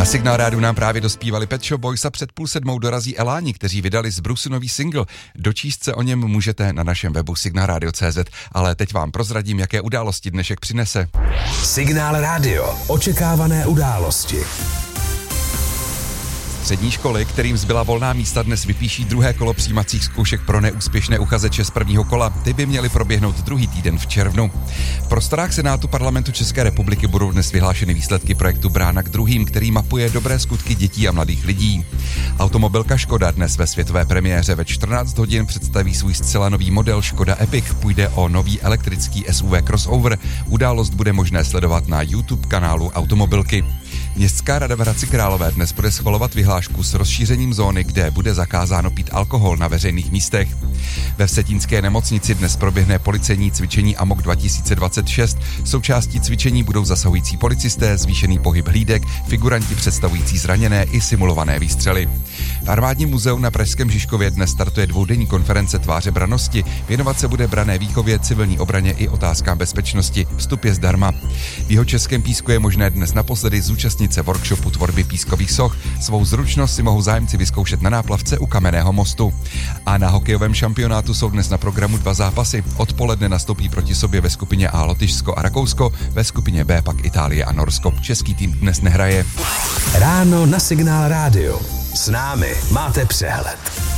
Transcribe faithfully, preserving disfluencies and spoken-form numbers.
Signál Rádiu nám právě dospívali Pet Shop Boys a před půl sedmou dorazí Eláni, kteří vydali z Brusu nový single. Dočíst se o něm můžete na našem webu signál radio tečka cé zet, ale teď vám prozradím, jaké události dnešek přinese. Signál Radio. Očekávané události. Střední školy, kterým zbyla volná místa, dnes vypíší druhé kolo přijímacích zkoušek pro neúspěšné uchazeče z prvního kola. Ty by měly proběhnout druhý týden v červnu. V prostorách Senátu Parlamentu České republiky budou dnes vyhlášeny výsledky projektu Brána k druhým, který mapuje dobré skutky dětí a mladých lidí. Automobilka Škoda dnes ve světové premiéře ve čtrnáct hodin představí svůj zcela nový model Škoda Epic. Půjde o nový elektrický S U V crossover. Událost bude možné sledovat na YouTube kanálu Automobilky. Městská rada v Hradci Králové dnes bude schvalovat vyhlášku s rozšířením zóny, kde bude zakázáno pít alkohol na veřejných místech. Ve Vsetínské nemocnici dnes proběhne policejní cvičení Amok dva tisíce dvacet šest. Součástí cvičení budou zasahující policisté, zvýšený pohyb hlídek, figuranti představující zraněné i simulované výstřely. V Armádním muzeu na Pražském Žižkově dnes startuje dvoudenní konference Tváře brannosti. Věnovat se bude branné výchově, civilní obraně i otázkám bezpečnosti. Vstup je zdarma. V Jihočeském Písku je možné dnes naposledy zúčastnit se workshopu tvorby pískových soch. Svou zručnost si mohou zájemci vyzkoušet na náplavce u Kamenného mostu. A na hokejovém šampionátu jsou dnes na programu dva zápasy. Odpoledne nastoupí proti sobě ve skupině A Lotyšsko a Rakousko, ve skupině B pak Itálie a Norsko. Český tým dnes nehraje. Ráno na Signál Radio. S námi máte přehled.